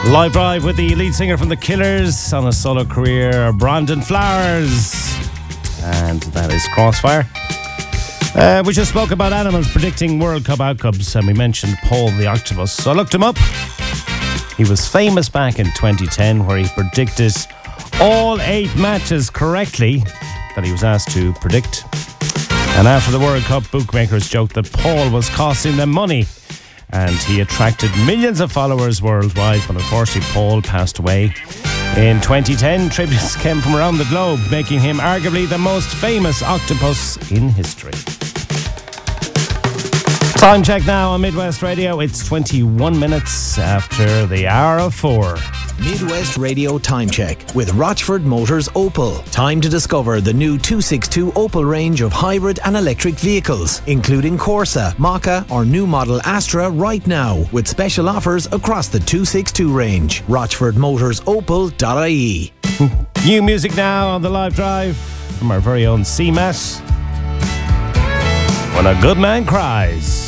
Live Drive with the lead singer from The Killers on a solo career, Brandon Flowers. And that is Crossfire. We just spoke about animals predicting World Cup outcomes, and we mentioned Paul the Octopus. So I looked him up. He was famous back in 2010, where he predicted all 8 matches correctly that he was asked to predict. And after the World Cup, bookmakers joked that Paul was costing them money, and he attracted millions of followers worldwide. But unfortunately, Paul passed away in 2010. Tributes came from around the globe, making him arguably the most famous octopus in history. Time check now on Midwest Radio. It's 21 minutes after the hour of 4. Midwest Radio Time Check with Rochford Motors Opel. Time to discover the new 262 Opel range of hybrid and electric vehicles, including Corsa, Maka or new model Astra right now, with special offers across the 262 range. RochfordMotorsOpel.ie. New music now on the Live Drive from our very own CMAT. When a Good Man Cries.